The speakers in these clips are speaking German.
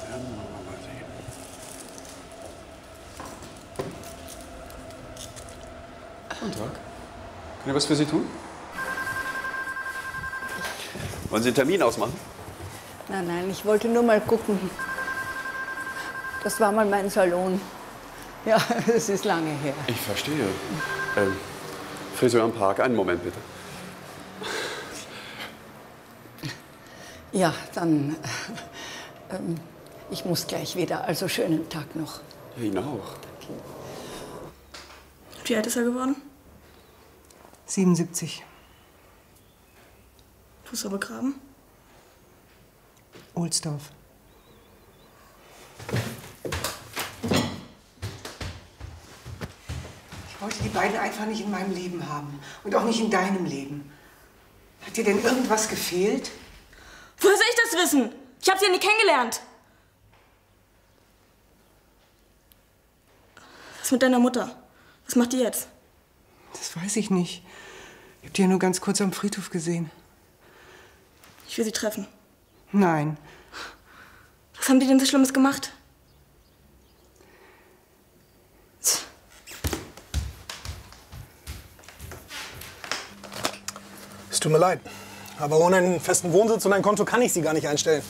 Mal sehen. Guten Tag. Kann ich was für Sie tun? Wollen Sie einen Termin ausmachen? Nein, nein, ich wollte nur mal gucken. Das war mal mein Salon. Ja, es ist lange her. Ich verstehe. Friseur am Park, einen Moment bitte. Ja, dann. Ich muss gleich wieder. Also schönen Tag noch. Ja, Ihnen auch. Wie alt ist er geworden? 77. Wo ist er begraben? Ohlsdorf. Ich wollte die beiden einfach nicht in meinem Leben haben. Und auch nicht in deinem Leben. Hat dir denn irgendwas gefehlt? Woher soll ich das wissen? Ich habe sie ja nie kennengelernt. Was ist mit deiner Mutter? Was macht die jetzt? Das weiß ich nicht. Ich habe die ja nur ganz kurz am Friedhof gesehen. Ich will sie treffen. Nein. Was haben die denn so Schlimmes gemacht? Es tut mir leid, aber ohne einen festen Wohnsitz und ein Konto kann ich Sie gar nicht einstellen.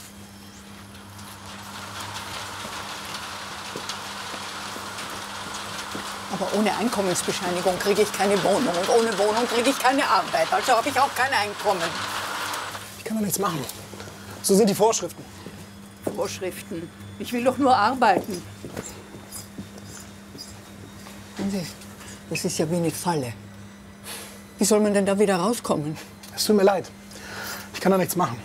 Aber ohne Einkommensbescheinigung kriege ich keine Wohnung. Und ohne Wohnung kriege ich keine Arbeit. Also habe ich auch kein Einkommen. Ich kann doch nichts machen. So sind die Vorschriften. Vorschriften. Ich will doch nur arbeiten. Sehen Sie, das ist ja wie eine Falle. Wie soll man denn da wieder rauskommen? Es tut mir leid. Ich kann da nichts machen.